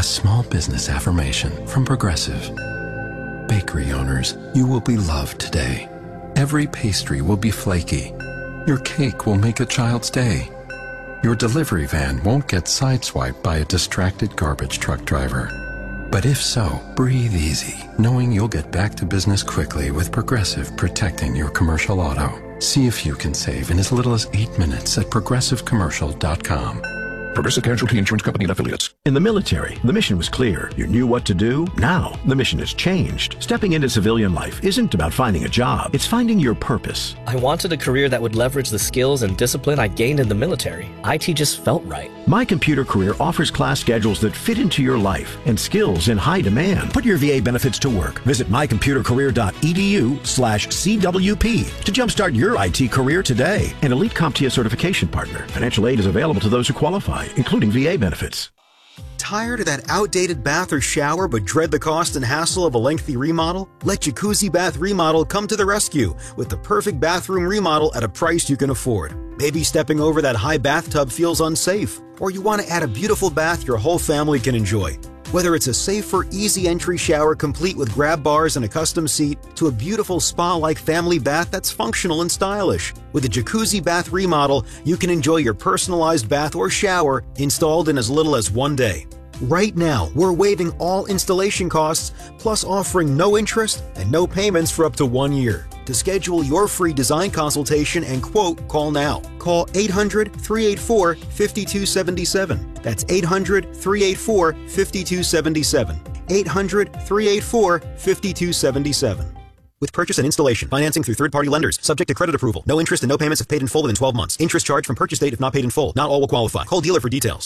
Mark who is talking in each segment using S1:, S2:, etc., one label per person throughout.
S1: A small business affirmation from Progressive. Bakery owners, you will be loved today. Every pastry will be flaky. Your cake will make a child's day. Your delivery van won't get sideswiped by a distracted garbage truck driver. But if so, breathe easy, knowing you'll get back to business quickly with Progressive protecting your commercial auto. See if you can save in as little as 8 minutes at progressivecommercial.com.
S2: Progressive Casualty Insurance Company and Affiliates.
S3: In the military, the mission was clear. You knew what to do. Now, the mission has changed. Stepping into civilian life isn't about finding a job. It's finding your purpose.
S4: I wanted a career that would leverage the skills and discipline I gained in the military. IT just felt right.
S3: My Computer Career offers class schedules that fit into your life and skills in high demand. Put your VA benefits to work. Visit mycomputercareer.edu/CWP to jumpstart your IT career today. An Elite CompTIA certification partner. Financial aid is available to those who qualify, including VA benefits.
S5: Tired of that outdated bath or shower but dread the cost and hassle of a lengthy remodel? Let Jacuzzi Bath Remodel come to the rescue with the perfect bathroom remodel at a price you can afford. Maybe stepping over that high bathtub feels unsafe, or you want to add a beautiful bath your whole family can enjoy. Whether it's a safer, easy entry shower complete with grab bars and a custom seat, to a beautiful spa-like family bath that's functional and stylish. With a Jacuzzi Bath Remodel, you can enjoy your personalized bath or shower installed in as little as 1 day. Right now, we're waiving all installation costs, plus offering no interest and no payments for up to 1 year. To schedule your free design consultation and quote, call now. Call 800-384-5277. That's 800-384-5277. 800-384-5277. With purchase and installation, financing through third-party lenders, subject to credit approval. No interest and no payments if paid in full within 12 months. Interest charged from purchase date if not paid in full. Not all will qualify. Call dealer for details.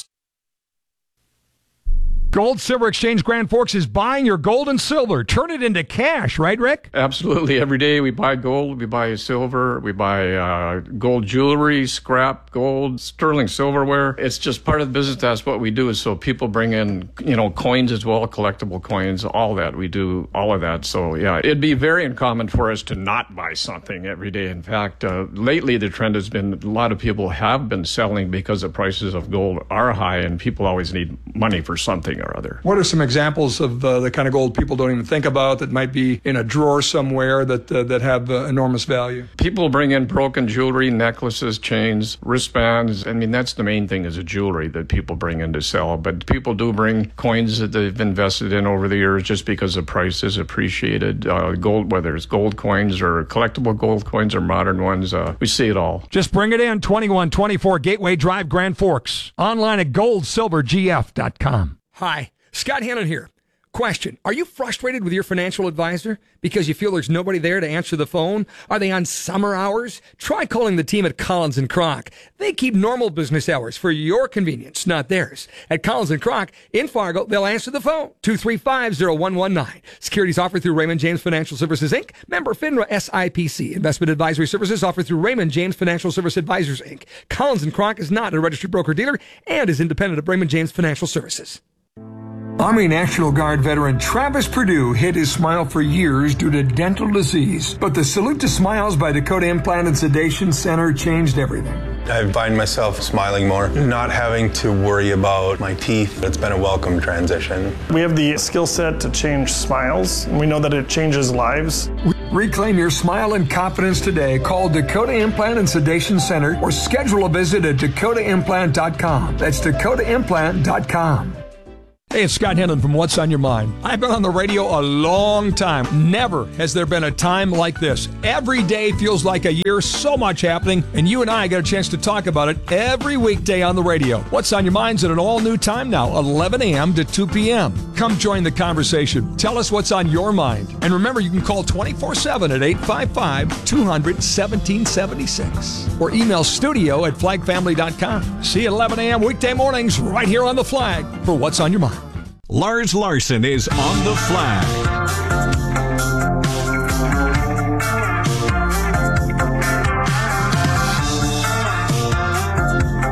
S6: Gold Silver Exchange Grand Forks is buying your gold and silver. Turn it into cash, right, Rick?
S7: Absolutely. Every day we buy gold, we buy silver, we buy gold jewelry, scrap gold, sterling silverware. It's just part of the business. That's what we do. So people bring in, coins as well, collectible coins, all that. We do all of that. So, yeah, it'd be very uncommon for us to not buy something every day. In fact, lately the trend has been a lot of people have been selling because the prices of gold are high and people always need money for something or other.
S6: What are some examples of the kind of gold people don't even think about that might be in a drawer somewhere that have enormous value?
S7: People bring in broken jewelry, necklaces, chains, wristbands. I mean, that's the main thing is a jewelry that people bring in to sell. But people do bring coins that they've invested in over the years just because the price is appreciated. Gold, whether it's gold coins or collectible gold coins or modern ones, we see it all.
S6: Just bring it in, 2124 Gateway Drive, Grand Forks. Online at goldsilvergf.com.
S8: Hi, Scott Hannon here. Question, are you frustrated with your financial advisor because you feel there's nobody there to answer the phone? Are they on summer hours? Try calling the team at Collins & Kroc. They keep normal business hours for your convenience, not theirs. At Collins & Kroc in Fargo, they'll answer the phone, 235-0119. Securities offered through Raymond James Financial Services, Inc., member FINRA SIPC. Investment advisory services offered through Raymond James Financial Service Advisors, Inc. Collins & Kroc is not a registered broker-dealer and is independent of Raymond James Financial Services.
S6: Army National Guard veteran Travis Perdue hid his smile for years due to dental disease. But the Salute to Smiles by Dakota Implant and Sedation Center changed everything.
S9: I find myself smiling more, not having to worry about my teeth. It's been a welcome transition.
S10: We have the skill set to change smiles. We know that it changes lives.
S6: Reclaim your smile and confidence today. Call Dakota Implant and Sedation Center or schedule a visit at dakotaimplant.com. That's dakotaimplant.com. Hey, it's Scott Hennon from What's on Your Mind. I've been on the radio a long time. Never has there been a time like this. Every day feels like a year, so much happening, and you and I get a chance to talk about it every weekday on the radio. What's on Your Mind's at an all-new time now, 11 a.m. to 2 p.m. Come join the conversation. Tell us what's on your mind. And remember, you can call 24/7 at 855-200-1776 or email studio@flagfamily.com. See you at 11 a.m. weekday mornings right here on The Flag for What's on Your Mind.
S11: Lars Larson is on The Flag.
S2: Mr.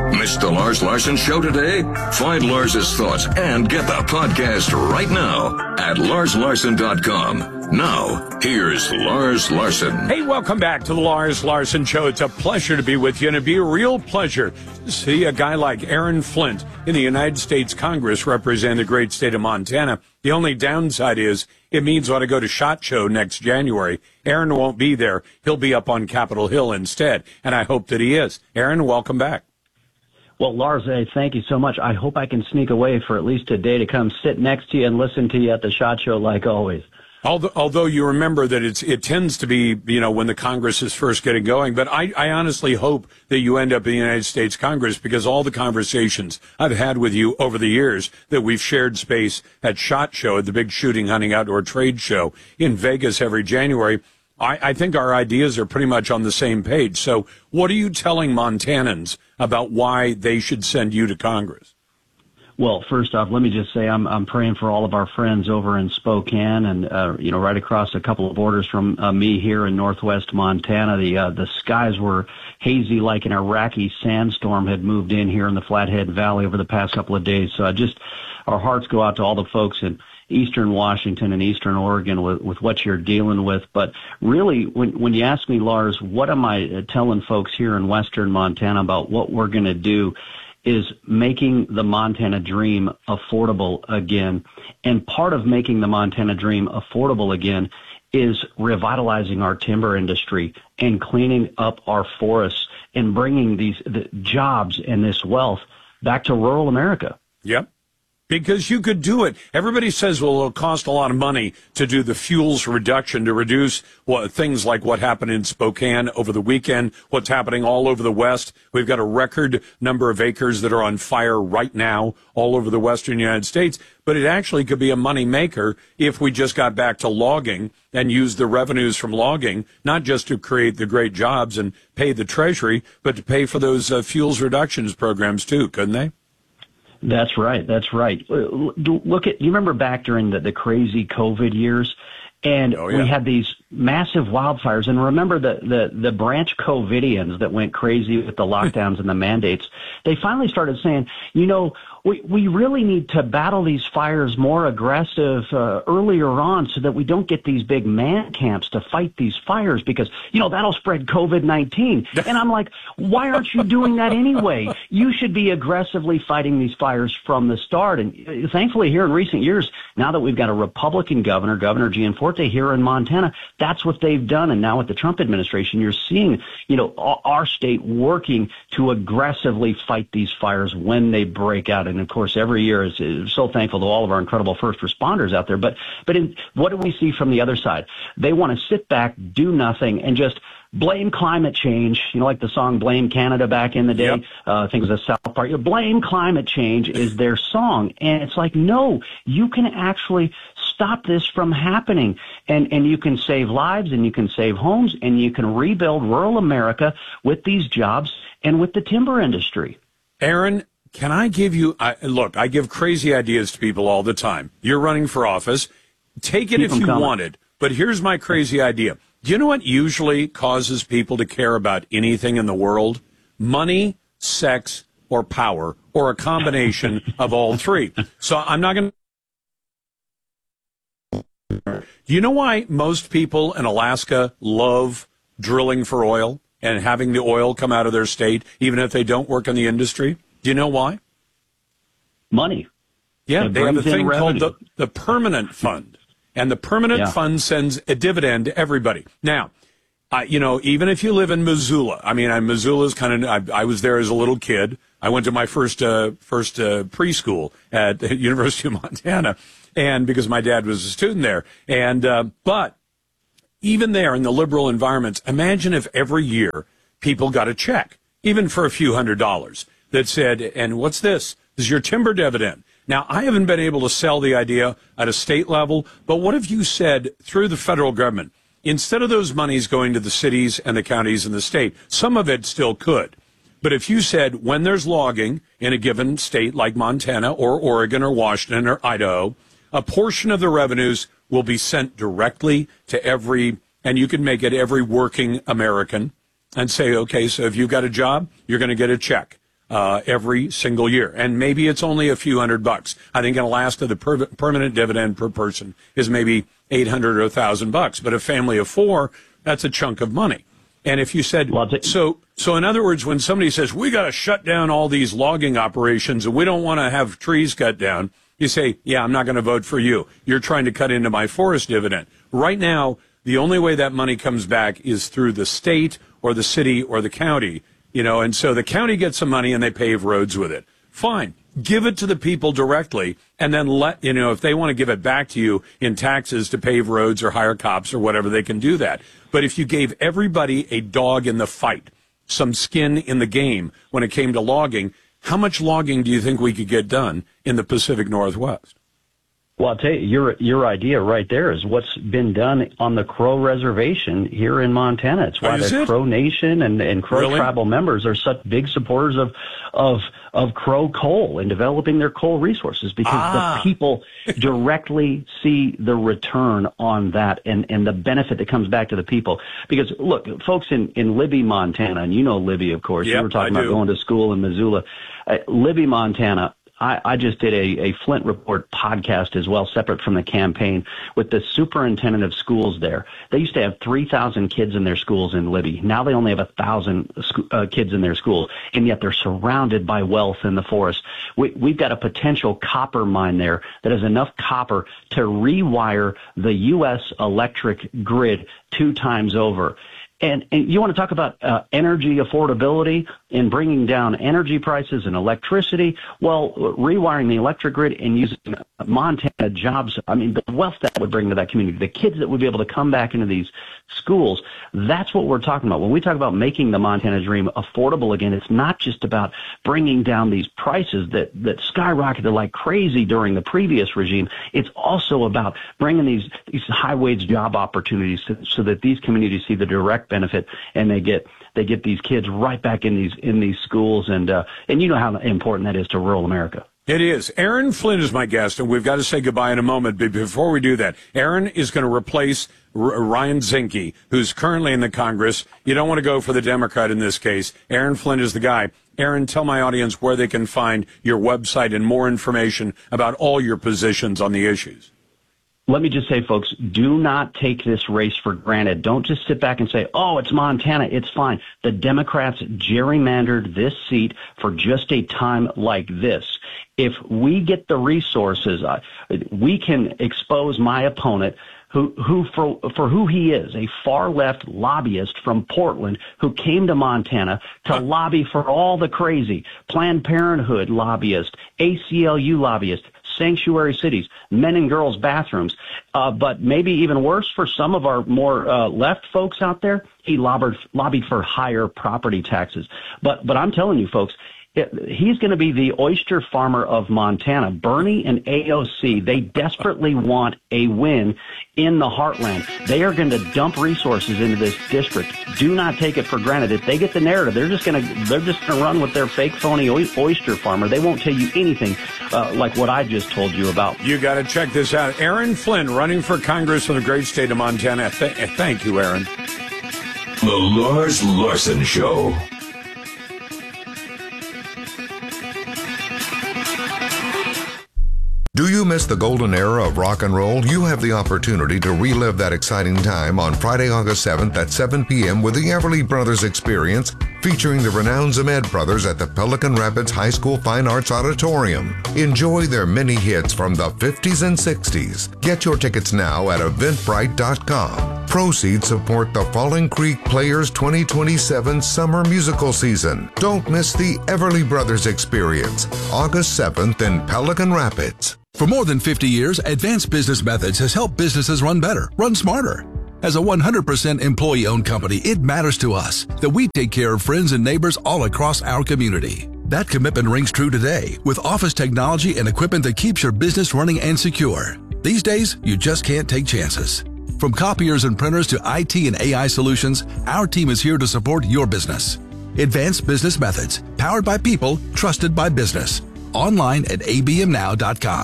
S2: The Lars Larson Show today? Find Lars's thoughts and get the podcast right now at larslarson.com. Now, here's Lars Larson.
S12: Hey, welcome back to the Lars Larson Show. It's a pleasure to be with you, and it'd be a real pleasure to see a guy like Aaron Flint in the United States Congress represent the great state of Montana. The only downside is it means when I go to SHOT Show next January, Aaron won't be there. He'll be up on Capitol Hill instead, and I hope that he is. Aaron, welcome back.
S13: Well, Lars, thank you so much. I hope I can sneak away for at least a day to come sit next to you and listen to you at the SHOT Show like always.
S12: Although you remember that it tends to be, when the Congress is first getting going. But I honestly hope that you end up in the United States Congress, because all the conversations I've had with you over the years that we've shared space at SHOT Show, at the big shooting, hunting, outdoor trade show in Vegas every January, I think our ideas are pretty much on the same page. So what are you telling Montanans about why they should send you to Congress?
S13: Well, first off, let me just say I'm praying for all of our friends over in Spokane and, right across a couple of borders from me here in northwest Montana. The skies were hazy like an Iraqi sandstorm had moved in here in the Flathead Valley over the past couple of days. So our hearts go out to all the folks in eastern Washington and eastern Oregon with what you're dealing with. But really, when you ask me, Lars, what am I telling folks here in western Montana about what we're going to do, is making the Montana dream affordable again. And part of making the Montana dream affordable again is revitalizing our timber industry and cleaning up our forests and bringing the jobs and this wealth back to rural America.
S12: Yep. Because you could do it. Everybody says, well, it'll cost a lot of money to do the fuels reduction, to reduce things like what happened in Spokane over the weekend, what's happening all over the West. We've got a record number of acres that are on fire right now all over the western United States. But it actually could be a money maker if we just got back to logging and used the revenues from logging, not just to create the great jobs and pay the Treasury, but to pay for those fuels reductions programs too, couldn't they?
S13: That's right. Look you remember back during the crazy COVID years, and we had these massive wildfires. And remember the branch COVIDians that went crazy with the lockdowns and the mandates. They finally started saying, we really need to battle these fires more aggressive earlier on so that we don't get these big man camps to fight these fires because, that'll spread COVID-19. And I'm like, why aren't you doing that anyway? You should be aggressively fighting these fires from the start. And thankfully here in recent years, now that we've got a Republican governor, Governor Gianforte here in Montana, that's what they've done. And now with the Trump administration, you're seeing, our state working to aggressively fight these fires when they break out. And of course, every year is so thankful to all of our incredible first responders out there. But what do we see from the other side? They want to sit back, do nothing, and just blame climate change. Like the song "Blame Canada" back in the day. Yep. I think it was a South Park. Blame climate change is their song, and it's like, no, you can actually stop this from happening, and you can save lives, and you can save homes, and you can rebuild rural America with these jobs and with the timber industry.
S12: Aaron, can I give you, look, I give crazy ideas to people all the time. You're running for office. Take it if you want it. But here's my crazy idea. Do you know what usually causes people to care about anything in the world? Money, sex, or power, or a combination of all three. So I'm not going to... Do you know why most people in Alaska love drilling for oil and having the oil come out of their state, even if they don't work in the industry? Do you know why?
S13: Money.
S12: Yeah, they have a thing called the Permanent Fund. And the Permanent Fund sends a dividend to everybody. Now, even if you live in Missoula, Missoula's I was there as a little kid. I went to my first preschool at the University of Montana, and because my dad was a student there. And but even there in the liberal environments, imagine if every year people got a check, even for a few $100s. That said, and what's this? This is your timber dividend. Now, I haven't been able to sell the idea at a state level, but what if you said through the federal government, instead of those monies going to the cities and the counties and the state, some of it still could. But if you said when there's logging in a given state like Montana or Oregon or Washington or Idaho, a portion of the revenues will be sent directly to every, and you can make it every working American and say, okay, so if you've got a job, you're going to get a check. every single year. And maybe it's only a few $100. I think an Alaska, the permanent dividend per person is maybe $800 or $1,000. But a family of 4, that's a chunk of money. And if you said, so in other words, when somebody says, we got to shut down all these logging operations and we don't want to have trees cut down, you say, yeah, I'm not going to vote for you. You're trying to cut into my forest dividend. Right now, the only way that money comes back is through the state or the city or the county, and so the county gets some money and they pave roads with it. Fine. Give it to the people directly and then if they want to give it back to you in taxes to pave roads or hire cops or whatever, they can do that. But if you gave everybody a dog in the fight, some skin in the game when it came to logging, how much logging do you think we could get done in the Pacific Northwest?
S13: Well, I'll tell you, your idea right there is what's been done on the Crow Reservation here in Montana. It's why the Crow Nation and Crow tribal members are such big supporters of Crow coal and developing their coal resources, because the people directly see the return on that and the benefit that comes back to the people. Because, look, folks in Libby, Montana, and you know Libby, of course.
S12: Yep,
S13: you were talking about going to school in Missoula. Libby, Montana. I just did a Flint Report podcast as well, separate from the campaign, with the superintendent of schools there. They used to have 3,000 kids in their schools in Libby. Now they only have 1,000 kids in their schools, and yet they're surrounded by wealth in the forest. We've got a potential copper mine there that has enough copper to rewire the U.S. electric grid 2 times over. And you want to talk about energy affordability and bringing down energy prices and electricity? Well, rewiring the electric grid and using Montana jobs, I mean, the wealth that would bring to that community, the kids that would be able to come back into these schools, that's what we're talking about. When we talk about making the Montana dream affordable again, it's not just about bringing down these prices that skyrocketed like crazy during the previous regime. It's also about bringing these high-wage job opportunities so that these communities see the direct benefit, and they get these kids right back in these schools, and you know how important that is to rural America.
S12: It is. Aaron Flynn is my guest, and we've got to say goodbye in a moment. But before we do that, Aaron is going to replace Ryan Zinke, who's currently in the Congress. You don't want to go for the Democrat in this case. Aaron Flynn is the guy. Aaron, tell my audience where they can find your website and more information about all your positions on the issues.
S13: Let me just say, folks, do not take this race for granted. Don't just sit back and say, oh, it's Montana, it's fine. The Democrats gerrymandered this seat for just a time like this. If we get the resources, we can expose my opponent who for who he is, a far-left lobbyist from Portland who came to Montana to lobby for all the crazy, Planned Parenthood lobbyist, ACLU lobbyist, sanctuary cities, men and girls bathrooms, but maybe even worse for some of our more left folks out there, he lobbied for higher property taxes. But I'm telling you, folks, he's going to be the oyster farmer of Montana. Bernie and AOC, they desperately want a win in the heartland. They are going to dump resources into this district. Do not take it for granted. If they get the narrative, they're just going to run with their fake, phony oyster farmer. They won't tell you anything like what I just told you about.
S12: You got to check this out. Aaron Flynn running for Congress in the great state of Montana. Thank you, Aaron.
S2: The Lars Larson Show.
S14: Do you miss the golden era of rock and roll? You have the opportunity to relive that exciting time on Friday, August 7th at 7 p.m. with the Everly Brothers Experience, featuring the renowned Zemed Brothers at the Pelican Rapids High School Fine Arts Auditorium. Enjoy their many hits from the 50s and 60s. Get your tickets now at eventbrite.com. Proceeds support the Falling Creek Players 2027 summer musical season. Don't miss the Everly Brothers Experience, August 7th in Pelican Rapids.
S15: For more than 50 years, Advanced Business Methods has helped businesses run better, run smarter. As a 100% employee-owned company, it matters to us that we take care of friends and neighbors all across our community. That commitment rings true today with office technology and equipment that keeps your business running and secure. These days, you just can't take chances. From copiers and printers to IT and AI solutions, our team is here to support your business. Advanced Business Methods, powered by people, trusted by business. Online at abmnow.com.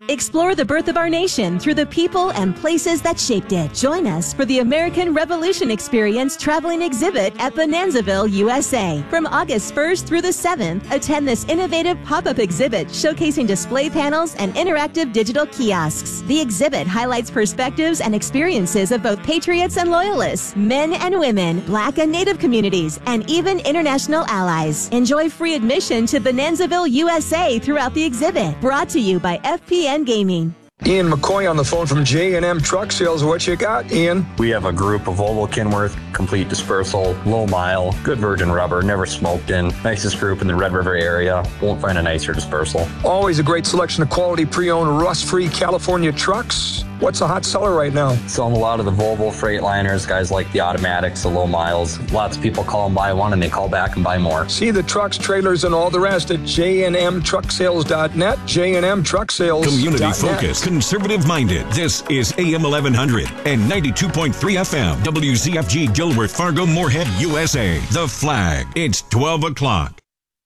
S16: Explore the birth of our nation through the people and places that shaped it. Join us for the American Revolution Experience traveling exhibit at Bonanzaville, USA. From August 1st through the 7th, attend this innovative pop-up exhibit showcasing display panels and interactive digital kiosks. The exhibit highlights perspectives and experiences of both patriots and loyalists, men and women, Black and Native communities, and even international allies. Enjoy free admission to Bonanzaville, USA throughout the exhibit. Brought to you by FPN Gaming.
S8: Ian McCoy on the phone from J&M Truck Sales. What you got, Ian?
S17: We have a group of Volvo Kenworth, complete dispersal, low mile, good virgin rubber, never smoked in. Nicest group in the Red River area. Won't find a nicer dispersal.
S8: Always a great selection of quality pre-owned, rust-free California trucks. What's a hot seller right now?
S17: Selling a lot of the Volvo Freightliners, guys like the automatics, the low miles. Lots of people call and buy one, and they call back and buy more.
S8: See the trucks, trailers, and all the rest at jnmtrucksales.net, jnmtrucksales.net.
S11: Community focused, conservative minded. This is AM 1100 and 92.3 FM. WZFG Gilbert, Fargo, Moorhead, USA. The Flag. It's 12 o'clock.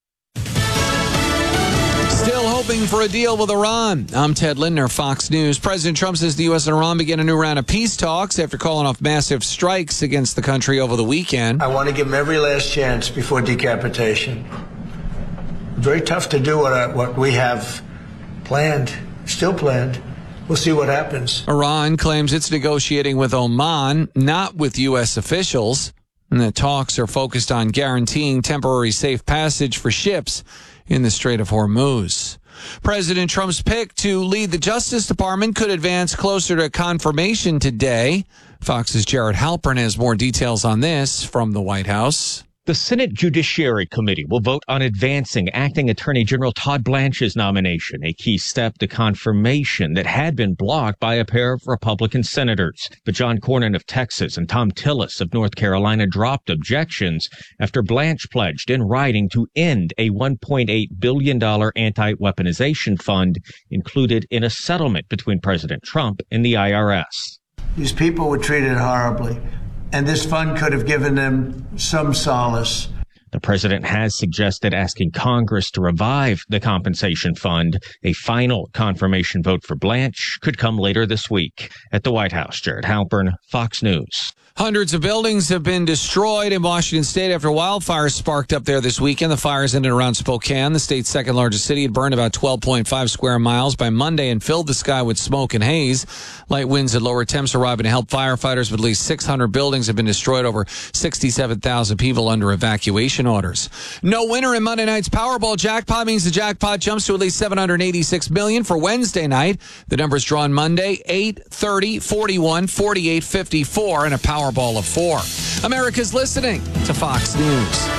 S18: Still hoping for a deal with Iran. I'm Ted Lindner, Fox News. President Trump says the U.S. and Iran begin a new round of peace talks after calling off massive strikes against the country over the weekend.
S19: I want to give them every last chance before decapitation. Very tough to do what we have planned, still planned. We'll see what happens.
S18: Iran claims it's negotiating with Oman, not with U.S. officials, and the talks are focused on guaranteeing temporary safe passage for ships in the Strait of Hormuz. President Trump's pick to lead the Justice Department could advance closer to confirmation today. Fox's Jared Halpern has more details on this from the White House.
S20: The Senate Judiciary Committee will vote on advancing Acting Attorney General Todd Blanche's nomination, a key step to confirmation that had been blocked by a pair of Republican senators. But John Cornyn of Texas and Tom Tillis of North Carolina dropped objections after Blanche pledged in writing to end a $1.8 billion anti-weaponization fund included in a settlement between President Trump and the IRS.
S19: These people were treated horribly, and this fund could have given them some solace.
S20: The president has suggested asking Congress to revive the compensation fund. A final confirmation vote for Blanche could come later this week. At the White House, Jared Halpern, Fox News.
S18: Hundreds of buildings have been destroyed in Washington State after wildfires sparked up there this weekend. The fires ended around Spokane, the state's second largest city. It burned about 12.5 square miles by Monday and filled the sky with smoke and haze. Light winds and lower temps arriving to help firefighters, but at least 600 buildings have been destroyed. Over 67,000 people under evacuation orders. No winner in Monday night's Powerball jackpot means the jackpot jumps to at least $786 million for Wednesday night. The numbers drawn Monday: 8, 30, 41, 48, 54, and a Powerball of 4. America's listening to Fox News.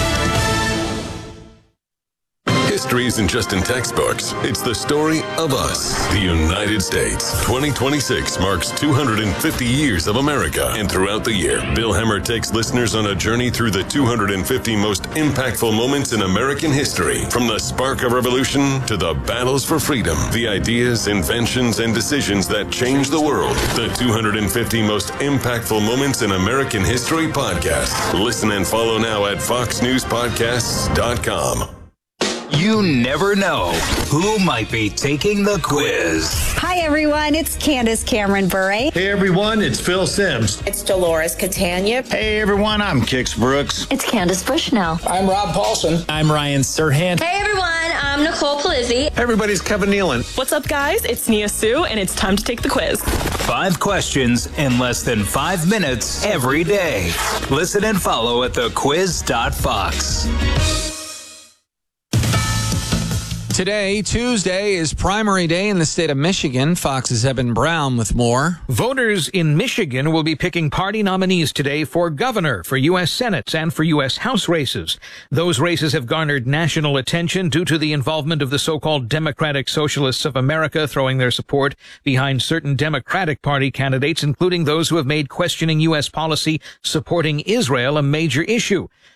S2: History isn't just in textbooks. It's the story of us, the United States. 2026 marks 250 years of America. And throughout the year, Bill Hemmer takes listeners on a journey through the 250 most impactful moments in American history. From the spark of revolution to the battles for freedom, the ideas, inventions, and decisions that changed the world. The 250 most impactful moments in American history podcast. Listen and follow now at foxnewspodcasts.com.
S21: You never know who might be taking the quiz.
S22: Hi, everyone. It's Candace Cameron Bure.
S23: Hey, everyone. It's Phil Sims.
S24: It's Dolores Catania.
S23: Hey, everyone. I'm Kix Brooks.
S25: It's Candace Bushnell.
S26: I'm Rob Paulson.
S27: I'm Ryan Serhant.
S28: Hey, everyone. I'm Nicole Palizzi.
S23: Everybody's Kevin Nealon.
S29: What's up, guys? It's Nia Sue, and it's time to take the quiz.
S21: 5 questions in less than 5 minutes every day. Listen and follow at thequiz.fox.
S18: Today, Tuesday, is primary day in the state of Michigan. Fox's Eben Brown with more.
S30: Voters in Michigan will be picking party nominees today for governor, for U.S. Senate, and for U.S. House races. Those races have garnered national attention due to the involvement of the so-called Democratic Socialists of America throwing their support behind certain Democratic Party candidates, including those who have made questioning U.S. policy supporting Israel a major issue.